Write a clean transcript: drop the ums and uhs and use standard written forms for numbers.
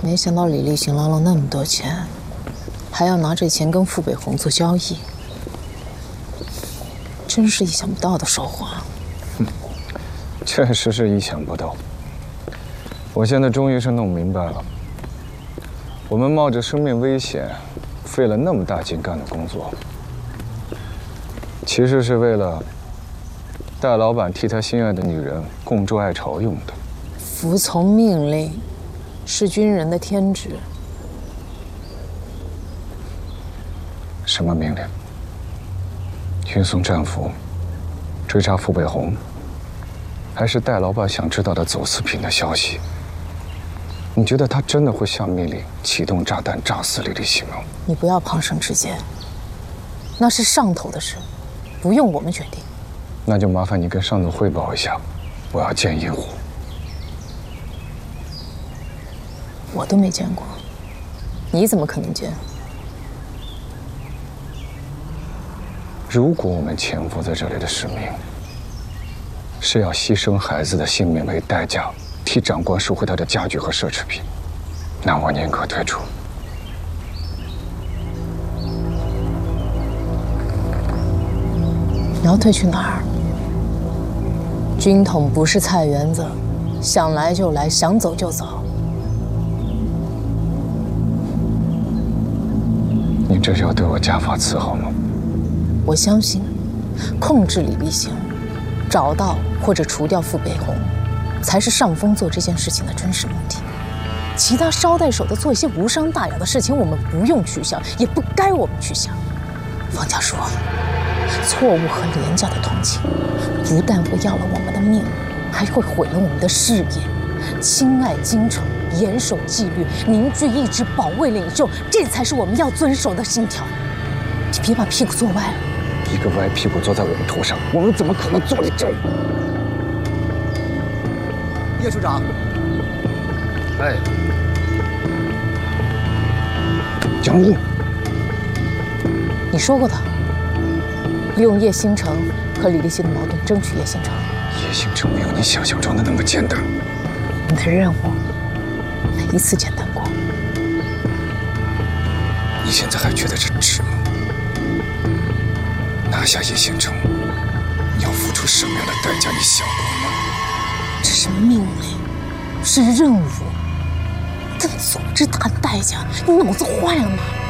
没想到李立行捞了那么多钱，还要拿这钱跟傅北红做交易，真是意想不到的收获啊！ 确实是意想不到。我现在终于是弄明白了，我们冒着生命危险，费了那么大劲干的工作，其实是为了戴老板替他心爱的女人共筑爱巢用的。 服从命令是军人的天职。 什么命令？运送战俘，追查傅北红，还是戴老板想知道的走私品的消息？你觉得他真的会下命令启动炸弹炸死李立行吗？ 你不要旁生之见，那是上头的事，不用我们决定。 那就麻烦你跟上头汇报一下，我要见印虎。 我都没见过，你怎么可能见？ 如果我们潜伏在这里的使命是要牺牲孩子的性命为代价，替长官收回他的家具和奢侈品，那我宁可退出。 你要退去哪儿？军统不是菜园子，想来就来，想走就走。 你这是要对我家法伺候吗？ 我相信，控制李立行，找到或者除掉傅北红，才是上峰做这件事情的真实目的。其他捎带手的做一些无伤大雅的事情，我们不用去想，也不该我们去想。方家说，错误和廉价的同情，不但会要了我们的命，还会毁了我们的事业。亲爱京城，严守纪律，凝聚意志，保卫领袖，这才是我们要遵守的信条。你别把屁股坐歪了。 一个歪屁股坐在我们头上，我们怎么可能坐得正？ 叶处长， 哎，江湖， 你说过的，利用叶星辰和李立新的矛盾，争取叶星辰。 叶星辰没有你想象中的那么简单。 你的任务哪一次简单过？ 你现在还觉得这值吗？拿下叶星辰，你要付出什么样的代价？你想过吗？ 这是命令，是任务，跟组织谈代价，你脑子坏了吗？